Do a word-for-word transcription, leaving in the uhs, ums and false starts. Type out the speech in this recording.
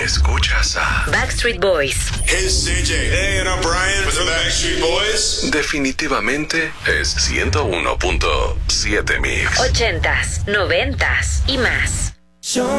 Escuchas a Backstreet Boys. Hey, C J. Hey, and I'm Brian. What's up, Backstreet Boys? Definitivamente es ciento uno punto siete Mix. Ochentas, noventas y más.